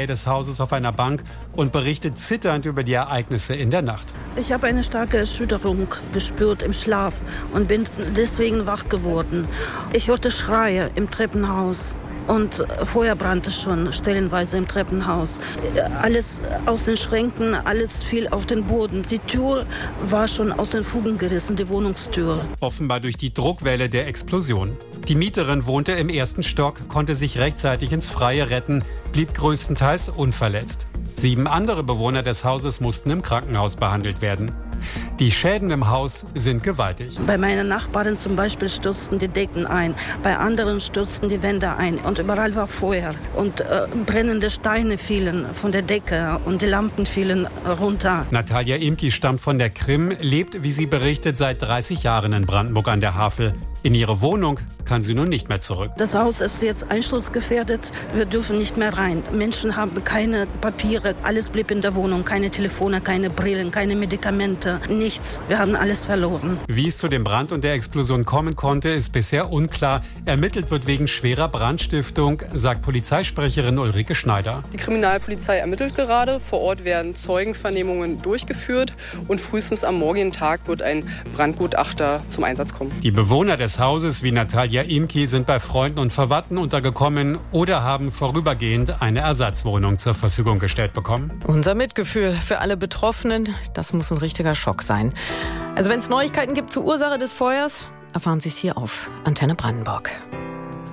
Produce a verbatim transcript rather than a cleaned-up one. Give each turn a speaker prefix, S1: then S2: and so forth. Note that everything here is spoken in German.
S1: Nähe des Hauses auf einer Bank und berichtet zitternd über die Ereignisse in der Nacht.
S2: Ich habe eine starke Erschütterung gespürt im Schlaf und bin deswegen wach geworden. Ich hörte Schreie im Treppenhaus. Und Feuer brannte schon stellenweise im Treppenhaus. Alles aus den Schränken, alles fiel auf den Boden. Die Tür war schon aus den Fugen gerissen, die Wohnungstür.
S1: Offenbar durch die Druckwelle der Explosion. Die Mieterin wohnte im ersten Stock, konnte sich rechtzeitig ins Freie retten, blieb größtenteils unverletzt. Sieben andere Bewohner des Hauses mussten im Krankenhaus behandelt werden. Die Schäden im Haus sind gewaltig.
S2: Bei meinen Nachbarn zum Beispiel stürzten die Decken ein, bei anderen stürzten die Wände ein und überall war Feuer. Und äh, brennende Steine fielen von der Decke und die Lampen fielen runter.
S1: Natalia Imki stammt von der Krim, lebt, wie sie berichtet, seit dreißig Jahren in Brandenburg an der Havel. In ihre Wohnung kann sie nun nicht mehr zurück.
S2: Das Haus ist jetzt einsturzgefährdet. Wir dürfen nicht mehr rein. Menschen haben keine Papiere. Alles blieb in der Wohnung. Keine Telefone, keine Brillen, keine Medikamente. Nichts. Wir haben alles verloren.
S1: Wie es zu dem Brand und der Explosion kommen konnte, ist bisher unklar. Ermittelt wird wegen schwerer Brandstiftung, sagt Polizeisprecherin Ulrike Schneider.
S3: Die Kriminalpolizei ermittelt gerade. Vor Ort werden Zeugenvernehmungen durchgeführt. Und frühestens am morgigen Tag wird ein Brandgutachter zum Einsatz kommen.
S1: Die Bewohner des Hauses wie Natalia Imki sind bei Freunden und Verwandten untergekommen oder haben vorübergehend eine Ersatzwohnung zur Verfügung gestellt bekommen.
S4: Unser Mitgefühl für alle Betroffenen, das muss ein richtiger Schock sein. Also wenn es Neuigkeiten gibt zur Ursache des Feuers, erfahren Sie es hier auf Antenne Brandenburg.